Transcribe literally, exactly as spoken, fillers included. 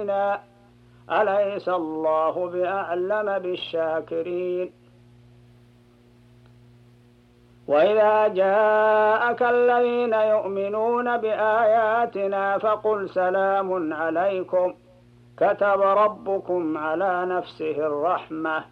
علينا أليس الله بأعلم بالشاكرين. وإذا جاءك الذين يؤمنون بآياتنا فقل سلام عليكم كتب ربكم على نفسه الرحمة